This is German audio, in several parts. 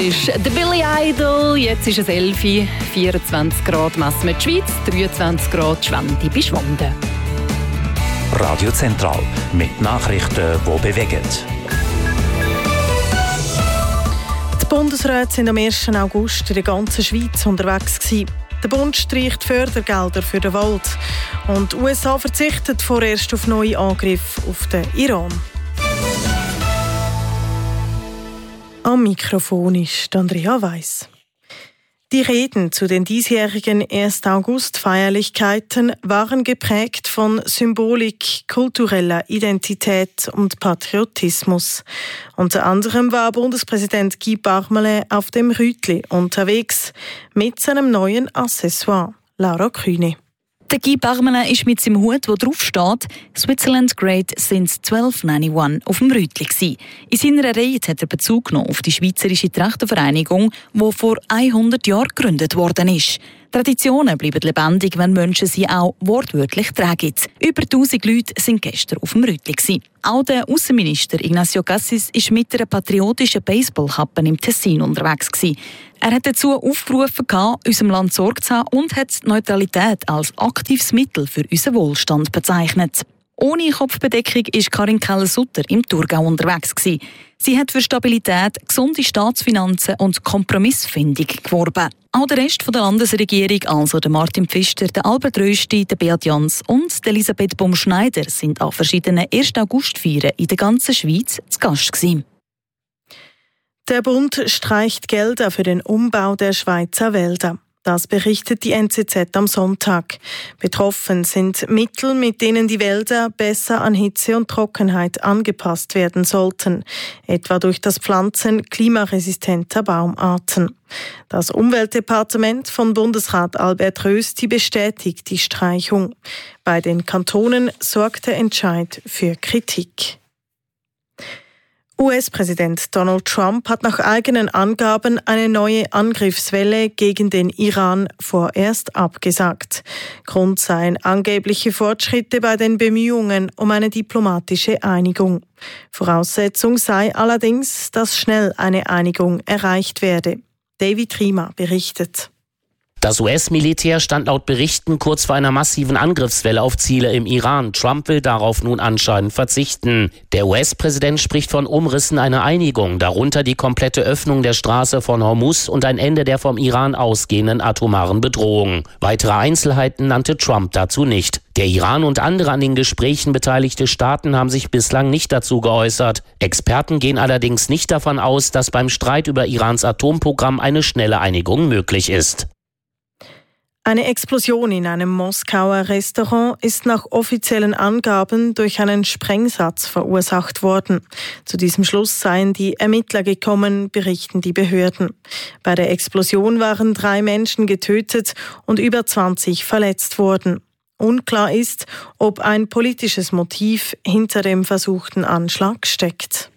Ist der Billy Idol, jetzt ist es 11 Uhr, 24 Grad messen wir die Schweiz, 23 Grad Schwende bei Schwanden. Radio Zentral mit Nachrichten, die bewegen. Die Bundesräte sind am 1. August in der ganzen Schweiz unterwegs gewesen. Der Bund streicht Fördergelder für den Wald. Und die USA verzichtet vorerst auf neue Angriffe auf den Iran. Am Mikrofon ist Andrea Weiss. Die Reden zu den diesjährigen 1. August-Feierlichkeiten waren geprägt von Symbolik, kultureller Identität und Patriotismus. Unter anderem war Bundespräsident Guy Parmelin auf dem Rütli unterwegs mit seinem neuen Accessoire. Laura Kühne. Der Guy Parmelin ist mit seinem Hut, der drauf steht, «Switzerland Great since 1291» auf dem Rütli gsi. In seiner Rede hat er Bezug genommen auf die Schweizerische Trachtenvereinigung, die vor 100 Jahren gegründet worden ist. Traditionen bleiben lebendig, wenn Menschen sie auch wortwörtlich tragen. Über 1000 Leute sind gestern auf dem Rütli gsi. Auch der Außenminister Ignacio Cassis ist mit einer patriotischen Baseballkappe im Tessin unterwegs gsi. Er hat dazu aufgerufen, unserem Land Sorge zu haben und hat Neutralität als aktives Mittel für unseren Wohlstand bezeichnet. Ohne Kopfbedeckung ist Karin Keller-Sutter im Thurgau unterwegs gewesen. Sie hat für Stabilität, gesunde Staatsfinanzen und Kompromissfindung geworben. Auch der Rest der Landesregierung, also der Martin Pfister, der Albert Rösti, der Beat Jans und Elisabeth Baum-Schneider, sind an verschiedenen 1. August-Feiern in der ganzen Schweiz zu Gast gewesen. Der Bund streicht Gelder für den Umbau der Schweizer Wälder. Das berichtet die NZZ am Sonntag. Betroffen sind Mittel, mit denen die Wälder besser an Hitze und Trockenheit angepasst werden sollten, etwa durch das Pflanzen klimaresistenter Baumarten. Das Umweltdepartement von Bundesrat Albert Rösti bestätigt die Streichung. Bei den Kantonen sorgt der Entscheid für Kritik. US-Präsident Donald Trump hat nach eigenen Angaben eine neue Angriffswelle gegen den Iran vorerst abgesagt. Grund seien angebliche Fortschritte bei den Bemühungen um eine diplomatische Einigung. Voraussetzung sei allerdings, dass schnell eine Einigung erreicht werde. David Riemer berichtet. Das US-Militär stand laut Berichten kurz vor einer massiven Angriffswelle auf Ziele im Iran. Trump will darauf nun anscheinend verzichten. Der US-Präsident spricht von Umrissen einer Einigung, darunter die komplette Öffnung der Straße von Hormuz und ein Ende der vom Iran ausgehenden atomaren Bedrohung. Weitere Einzelheiten nannte Trump dazu nicht. Der Iran und andere an den Gesprächen beteiligte Staaten haben sich bislang nicht dazu geäußert. Experten gehen allerdings nicht davon aus, dass beim Streit über Irans Atomprogramm eine schnelle Einigung möglich ist. Eine Explosion in einem Moskauer Restaurant ist nach offiziellen Angaben durch einen Sprengsatz verursacht worden. Zu diesem Schluss seien die Ermittler gekommen, berichten die Behörden. Bei der Explosion waren 3 Menschen getötet und über 20 verletzt worden. Unklar ist, ob ein politisches Motiv hinter dem versuchten Anschlag steckt.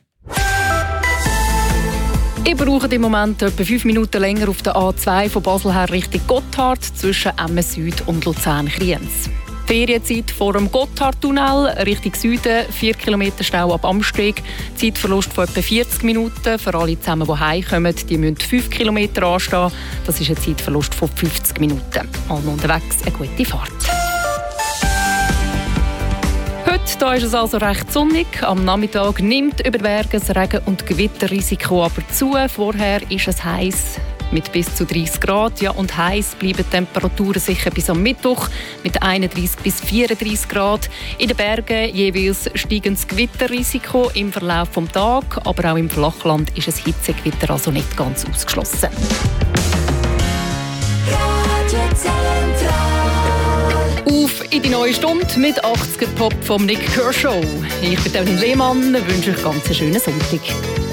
Ich brauche im Moment etwa 5 Minuten länger auf der A2 von Basel her Richtung Gotthard zwischen Emmen Süd und Luzern-Kriens. Ferienzeit vor dem Gotthardtunnel Richtung Süden, 4 Kilometer Stau ab Amsteg. Zeitverlust von etwa 40 Minuten. Für alle zusammen, die heimkommen, die müssen 5 Kilometer anstehen. Das ist ein Zeitverlust von 50 Minuten. Allen unterwegs eine gute Fahrt. Heute ist es also recht sonnig. Am Nachmittag nimmt über Berge das Regen- und Gewitterrisiko aber zu. Vorher ist es heiß mit bis zu 30 Grad. Ja, und heiß bleiben die Temperaturen sicher bis am Mittwoch mit 31 bis 34 Grad. In den Bergen jeweils steigendes Gewitterrisiko im Verlauf des Tages. Aber auch im Flachland ist ein Hitzegewitter also nicht ganz ausgeschlossen. Auf in die neue Stunde mit 80er Pop von Nick Kershaw. Ich bin Evelyn Lehmann, wünsche euch ganz einen schönen Sonntag.